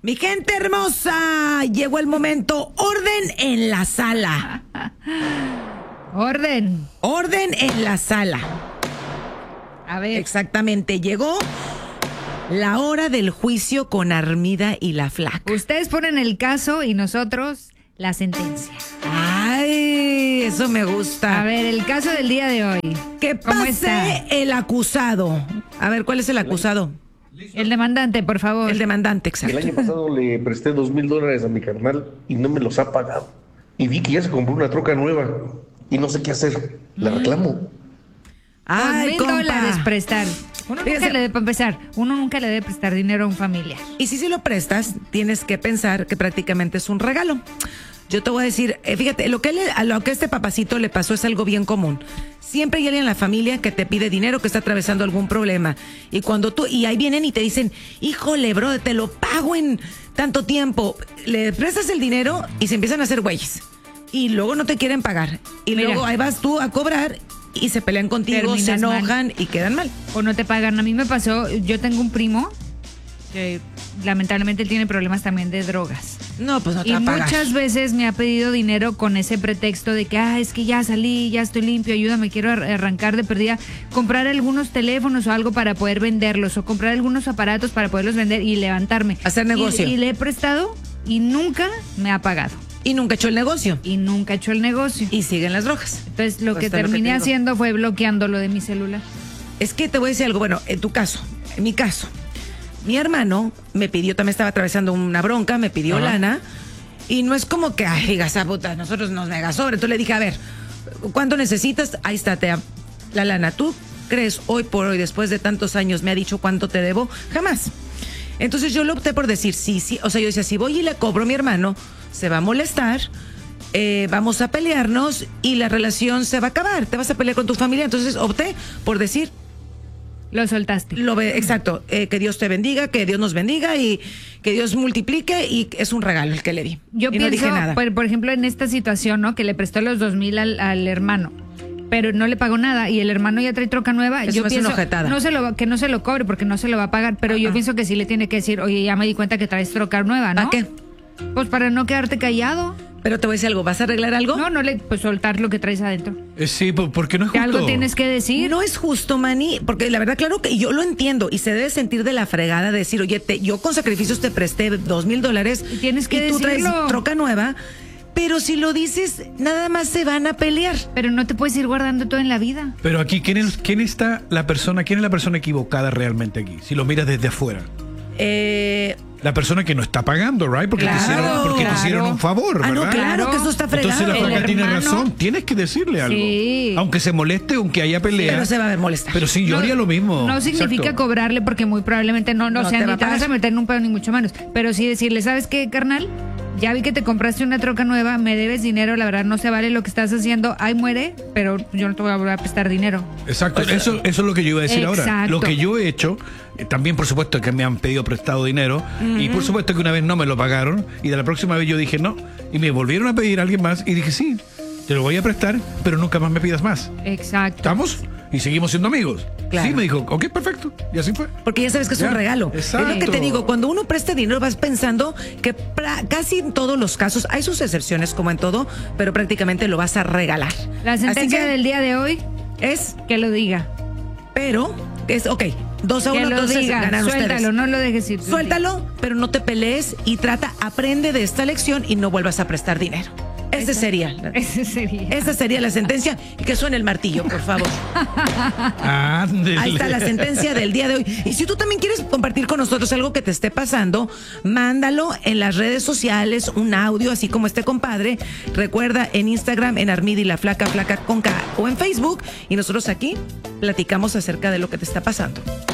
Mi gente hermosa, llegó el momento. Orden en la sala. Orden. Orden en la sala. A ver. Exactamente, llegó la hora del juicio con Armida y la Flaca. Ustedes ponen el caso y nosotros la sentencia. Ay, eso me gusta. A ver, el caso del día de hoy. Que ¿Cómo pase está? el acusado. A ver, ¿cuál es el acusado? El demandante, por favor. El demandante, El exacto. año pasado le presté $2,000 a mi carnal y no me los ha pagado. Y vi que ya se compró una troca nueva y no sé qué hacer. La reclamo. Ay, $2,000 compa. prestar. Uno nunca Fíjese. le debe, para empezar, uno nunca le debe prestar dinero a un familiar. Y si se lo prestas, tienes que pensar que prácticamente es un regalo. Yo te voy a decir, fíjate, a lo que este papacito le pasó es algo bien común. Siempre hay alguien en la familia que te pide dinero, que está atravesando algún problema. Y ahí vienen y te dicen, híjole, bro, te lo pago en tanto tiempo. Le prestas el dinero y se empiezan a hacer güeyes. Y luego no te quieren pagar. Y Mira. luego ahí vas tú a cobrar y se pelean contigo, se Terminas enojan mal. y quedan mal. O no te pagan. A mí me pasó, yo tengo un primo que lamentablemente él tiene problemas también de drogas. No, pues no te Y va a pagar. muchas veces me ha pedido dinero con ese pretexto de que, es que ya salí, ya estoy limpio, ayúdame, quiero arrancar de perdida, comprar algunos teléfonos o algo para poder venderlos, o comprar algunos aparatos para poderlos vender y levantarme. Hacer negocio. Y le he prestado y nunca me ha pagado. Y nunca echó el negocio. Y nunca he hecho el negocio. Y siguen las drogas. Entonces lo Pues que está lo que terminé te digo. haciendo fue bloqueándolo de mi celular. Es que te voy a decir algo, bueno, en mi caso, mi hermano me pidió, también estaba atravesando una bronca, me pidió lana, y no es como que, ay, gasa puta, nosotros nos mega sobre. Entonces le dije, a ver, ¿cuánto necesitas? Ahí está, la lana. ¿Tú crees hoy por hoy, después de tantos años, me ha dicho cuánto te debo? Jamás. Entonces yo lo opté por decir sí, o sea, yo decía, si voy y le cobro a mi hermano, se va a molestar, vamos a pelearnos y la relación se va a acabar, te vas a pelear con tu familia. Entonces opté por decir, Lo soltaste. exacto, que Dios te bendiga, que Dios nos bendiga y que Dios multiplique, y es un regalo el que le di. Yo y pienso, no dije nada. por ejemplo, en esta situación, ¿no? Que le prestó los 2,000 al hermano, pero no le pagó nada y el hermano ya trae troca nueva. Eso Yo me hace pienso una ojetada. que no se lo cobre porque no se lo va a pagar, pero yo pienso que sí le tiene que decir, oye, ya me di cuenta que traes troca nueva, ¿no? ¿Para qué? Pues para no quedarte callado. Pero te voy a decir algo, ¿vas a arreglar algo? No, pues soltar lo que traes adentro. Sí, porque no es Que justo. algo tienes que decir. No es justo, Manny, porque la verdad, claro que yo lo entiendo y se debe sentir de la fregada de decir, oye, yo con sacrificios te presté $2,000 Y tienes que tú traes decirlo. troca nueva, pero si lo dices, nada más se van a pelear. Pero no te puedes ir guardando todo en la vida. Pero aquí, ¿quién es la persona equivocada realmente aquí? Si lo miras desde afuera. La persona que no está pagando, right? Porque, Claro, te hicieron un favor, ¿verdad? no, claro que eso está fregado. Entonces la El flaca tiene hermano- razón. Tienes que decirle algo. Sí. Aunque se moleste, aunque haya pelea. Pero se va a ver molestar. Pero sí, yo haría lo mismo. No significa Exacto. cobrarle porque muy probablemente no, No o sea, te va ni a te vas pagar. a meter en un pedo ni mucho menos. Pero sí decirle, ¿sabes qué, carnal? Ya vi que te compraste una troca nueva, me debes dinero, la verdad no se vale lo que estás haciendo. Ahí muere, pero yo no te voy a volver a prestar dinero. Exacto, eso es lo que yo iba a decir ahora. Exacto. Lo que yo he hecho, también por supuesto que me han pedido prestado dinero, y por supuesto que una vez no me lo pagaron, y de la próxima vez yo dije no, y me volvieron a pedir a alguien más, y dije sí, te lo voy a prestar, pero nunca más me pidas más. Exacto. ¿Estamos? Y seguimos siendo amigos. Claro. Sí, me dijo, ok, perfecto, y así fue. Porque ya sabes que es un Ya, regalo. exacto. Es lo que te digo, cuando uno presta dinero vas pensando que casi en todos los casos, hay sus excepciones como en todo, pero prácticamente lo vas a regalar. La sentencia Así que del día de hoy, es, que lo diga. pero, ok, 2-1, Que lo entonces diga. ganan Suéltalo, ustedes. no lo dejes ir. Suéltalo, pero no te pelees y aprende de esta lección y no vuelvas a prestar dinero. Esa sería la sentencia. Y que suene el martillo, por favor. Ándele. Ahí está la sentencia del día de hoy. Y si tú también quieres compartir con nosotros algo que te esté pasando, mándalo en las redes sociales, un audio, así como este compadre. Recuerda, en Instagram, en Armida y la Flaca, Flaca con K, o en Facebook. Y nosotros aquí platicamos acerca de lo que te está pasando.